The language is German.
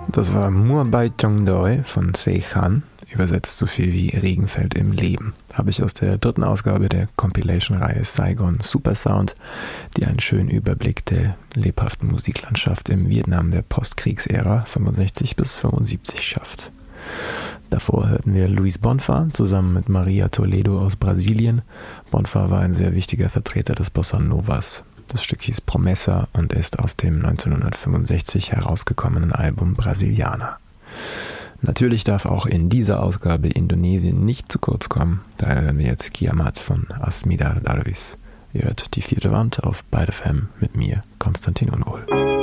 Das war Murbay Chongdoi von Se Chan, übersetzt so viel wie Regenfeld im Leben. Habe ich aus der 3. Ausgabe der Compilation-Reihe Saigon Supersound, die einen schönen Überblick der lebhaften Musiklandschaft im Vietnam der Postkriegsära 65 bis 75 schafft. Davor hörten wir Luis Bonfa zusammen mit Maria Toledo aus Brasilien. Bonfa war ein sehr wichtiger Vertreter des Bossa Novas. Das Stück hieß Promessa und ist aus dem 1965 herausgekommenen Album Brasilianer. Natürlich darf auch in dieser Ausgabe Indonesien nicht zu kurz kommen. Daher hören wir jetzt Kiamat von Asmidar Darwish. Ihr hört die 4. Wand auf Byte FM mit mir, Konstantin Unruh.